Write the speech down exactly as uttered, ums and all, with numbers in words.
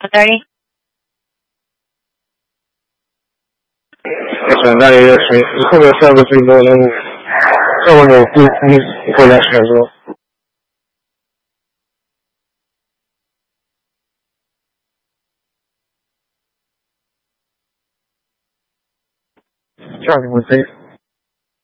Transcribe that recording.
thirty. Eso, dale, yo sé. Hijo de sabe que no le hago. Solo no, ni con la cerdo. Ciao, di